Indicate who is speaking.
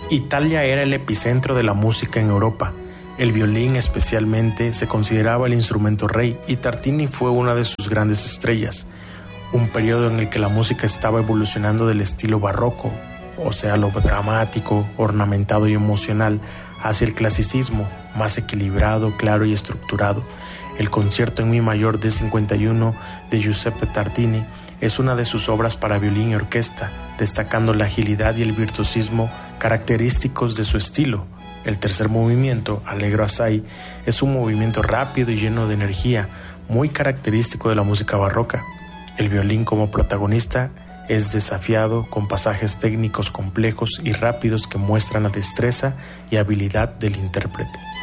Speaker 1: Italia era el epicentro de la música en Europa. El violín especialmente se consideraba el instrumento rey y Tartini fue una de sus grandes estrellas. Un periodo en el que la música estaba evolucionando del estilo barroco, o sea, lo dramático, ornamentado y emocional, hacia el clasicismo, más equilibrado, claro y estructurado. El concierto en mi mayor D51 de Giuseppe Tartini es una de sus obras para violín y orquesta, destacando la agilidad y el virtuosismo característicos de su estilo. El tercer movimiento, Allegro assai, es un movimiento rápido y lleno de energía, muy característico de la música barroca. El violín como protagonista es desafiado con pasajes técnicos complejos y rápidos que muestran la destreza y habilidad del intérprete.